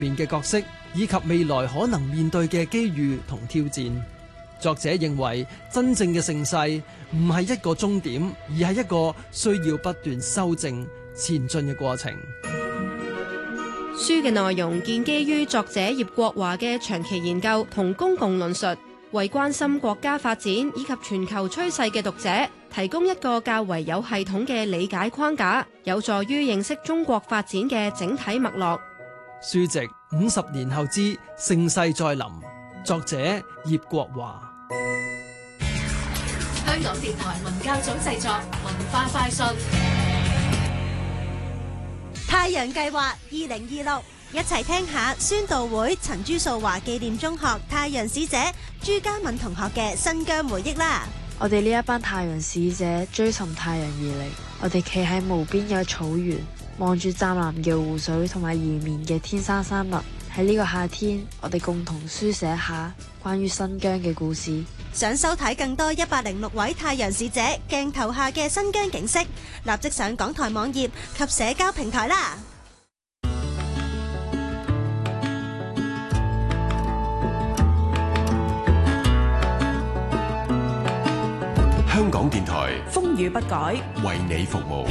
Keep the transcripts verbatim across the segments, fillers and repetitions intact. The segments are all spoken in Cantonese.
面嘅角色，以及未來可能面對嘅機遇同挑戰。作者認為，真正嘅盛世唔係一個終點，而係一個需要不斷修正前進嘅過程。 書嘅內容建基於作者葉國華嘅長期研究同公共論述，為關心國家發展以及全球趨勢嘅讀者提供一個較為有系統嘅理解框架，有助於認識中國發展嘅整體脈絡。 書籍《五十年後之盛世再臨》，作者葉國華。 香港電台文教組製作，文化快訊。 太陽計劃二零二六，一齊聽下宣道會陳朱素華紀念中學太陽使者朱嘉敏同學嘅新疆回憶啦。 我哋呢一班太陽使者追尋太陽而嚟，我哋企喺無邊嘅草原，望住湛藍嘅湖水同埋延綿嘅天山山脈。喺呢個夏天，我哋共同書寫下關於新疆嘅故事。 想收睇更多一百零六位太陽使者鏡頭下嘅新疆景色，立即上港台網頁及社交平台啦。 香港電台風雨不改， 為你服務。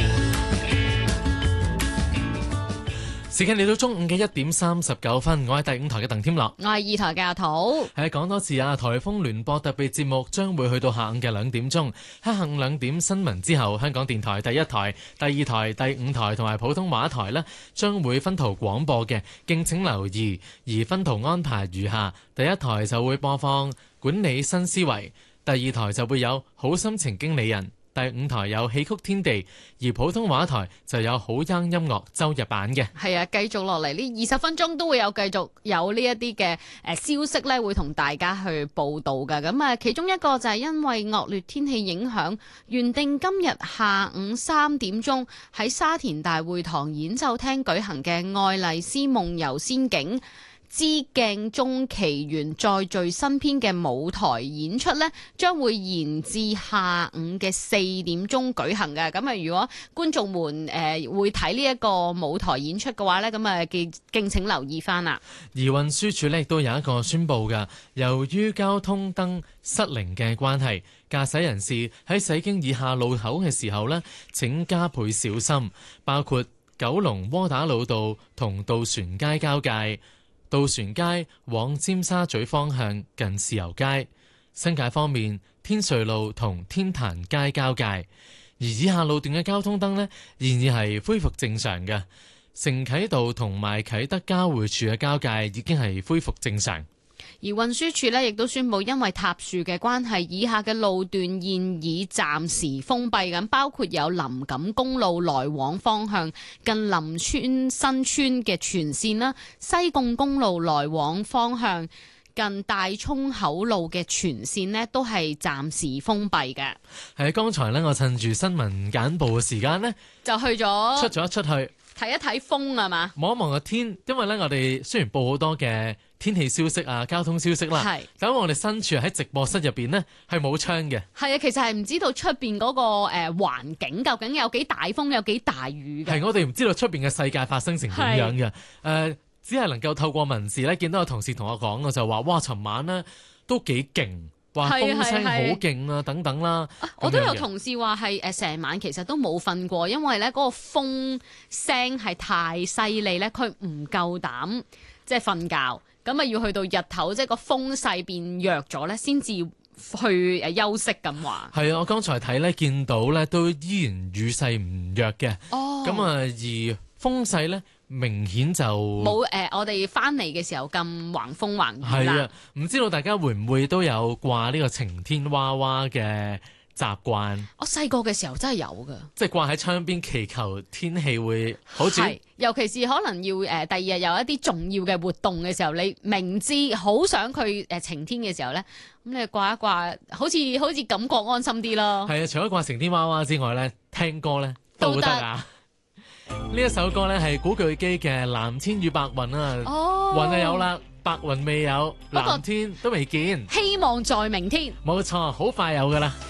時間嚟到中午嘅一點三十九分，我係第五台嘅鄧添樂， 我係二台嘅阿土。 係講多次啊！颱風聯播特別節目將會去到下午嘅兩點鐘，喺下午兩點新聞之後，香港電台第一台、第二台、第五台同埋普通話台呢將會分途廣播嘅，敬請留意。而分途安排如下：第一台就會播放管理新思維，第二台就會有好心情經理人。第五台有戲曲天地，而普通話台就有好音音樂周日版嘅。 係啊，繼續落嚟呢二十分鐘都會有繼續有呢一啲嘅誒消息咧，會同大家去報道㗎。咁啊，其中一個就係因為惡劣天氣影響，原定今日下午三點鐘喺沙田大會堂演奏廳舉行嘅《愛麗絲夢遊仙境之鏡中奇緣再聚新篇》嘅舞台演出呢，將會延至下午嘅四點鐘舉行嘅。咁啊，如果觀眾們誒、呃、會睇呢一個舞台演出嘅話呢，咁啊敬敬請留意翻啦。 而運輸署呢亦都有一個宣佈嘅，由於交通燈失靈嘅關係，駕駛人士喺駛經以下路口嘅時候呢，請加倍小心，包括九龍窩打老道同渡船街交界、渡船街往尖沙咀方向近豉油街。新界方面，天瑞路同天壇街交界。而以下路段嘅交通燈呢，現已係恢復正常嘅。承啟道同埋啟德交匯處嘅交界已經係恢復正常。 而運輸署呢亦都宣布，因為塌樹嘅關係，以下嘅路段現已暫時封閉咁，包括有林錦公路來往方向近林村新村嘅全線啦，西貢公路來往方向近大涌口路嘅全線呢都係暫時封閉嘅。 係剛才呢，我趁住新聞簡報嘅時間呢， 就去咗出咗出去睇一睇風係嘛， 望一望個天，因為呢，我哋雖然報好多嘅天氣消息啊、交通消息啦，係，但我哋身處喺直播室入邊呢，係冇窗嘅。係啊，其實係唔知道出邊嗰個誒環境究竟有幾大風、有幾大雨嘅。 係我哋唔知道出邊嘅世界發生成點樣嘅。誒、呃，只係能夠透過文字咧，見到有同事同我講嘅就話，哇，尋晚呢都幾勁，話風聲好勁啊，等等啦。 我都有同事話係誒成晚其實都冇瞓過，因為咧嗰個風聲係太犀利咧，佢唔夠膽即係瞓覺。咁啊，要去到日頭，即係個風勢變弱咗咧，先至去誒休息咁話。係啊， 我剛才睇咧，見到咧都依然雨勢唔弱嘅。哦，咁啊，而風勢咧明顯就冇誒、呃，我哋翻嚟嘅時候咁橫風橫雨啦。係啊， 唔知道大家會唔會都有掛呢個晴天娃娃嘅習慣？ 我細個嘅時候真係有噶， 即係掛喺窗邊祈求天氣會好轉。 尤其是可能要誒、呃、第二日有一啲重要嘅活動嘅時候，你明知好想佢誒晴天嘅時候咧，咁你掛一掛，好似好似感覺安心啲咯。係啊，除咗掛晴天娃娃之外咧，聽歌咧都得啊。呢一首歌咧係古巨基嘅《藍天與白雲》啊，哦、雲就有啦，白雲未有，藍天都未見，希望在明天。冇錯，好快有噶啦。